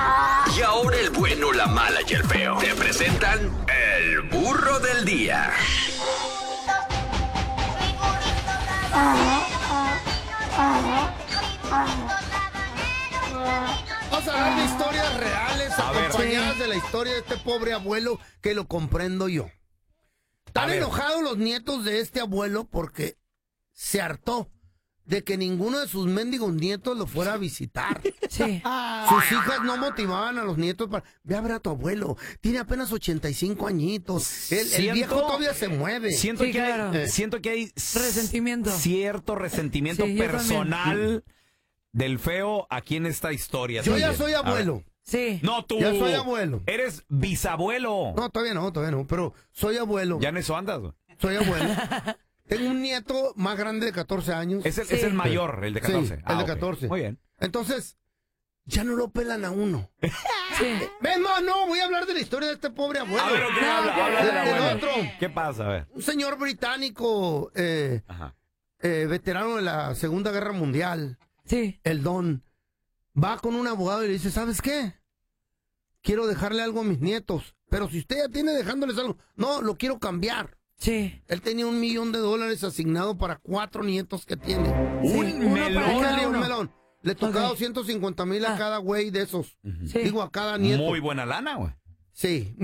Y ahora el bueno, la mala y el feo te presentan el burro del día. Vamos a hablar de historias reales acompañadas de la historia de este pobre abuelo que lo comprendo yo. Están enojados los nietos de este abuelo porque se hartó de que ninguno de sus mendigos nietos lo fuera a visitar. Sí. Sus hijas no motivaban a los nietos para... Ve a ver a tu abuelo, tiene apenas 85 añitos. El viejo todavía se mueve. Siento Sí, que claro. hay Resentimiento. cierto resentimiento Sí, yo personal del feo aquí en esta historia. Yo ya también. soy abuelo. Sí. No, tú. Ya soy abuelo. Eres bisabuelo. No, todavía no, pero soy abuelo. Ya en eso andas, güey. Soy abuelo. Tengo un nieto más grande de 14 años. Es el mayor, el de 14. Sí, el de ok. 14. Muy bien. Entonces, ya no lo pelan a uno. Sí. ¿Ves? No, voy a hablar de la historia de este pobre abuelo. A ver, ¿qué habla del Del abuelo? otro. ¿Qué pasa? A ver. Un señor británico, Ajá. veterano de la Segunda Guerra Mundial, Sí. el Don, va con un abogado y le dice, ¿sabes qué? Quiero dejarle algo a mis nietos, pero si usted ya tiene dejándoles algo, no, lo quiero cambiar. Sí. Él tenía $1 millón asignado para 4 nietos que tiene. Un melón. Échale un melón. Le tocaba Ok. 250,000 a cada güey de esos. Sí. Digo, a cada nieto. Muy buena lana, güey. Sí.